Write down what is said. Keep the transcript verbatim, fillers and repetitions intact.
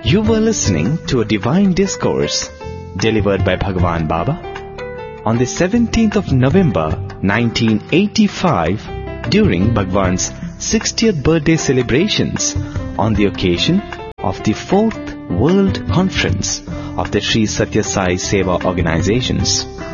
You were listening to a divine discourse delivered by Bhagwan Baba on the seventeenth of November nineteen eighty-five during Bhagwan's sixtieth birthday celebrations on the occasion of the fourth World Conference of the Sri Satya Sai Seva Organizations.